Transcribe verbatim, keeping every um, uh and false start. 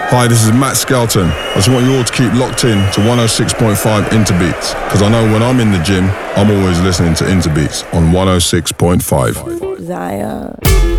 Hi, this is Matt Skelton. I just want you all to keep locked in to one oh six point five Interbeats, because I know when I'm in the gym, I'm always listening to Interbeats on one oh six point five. Zaya.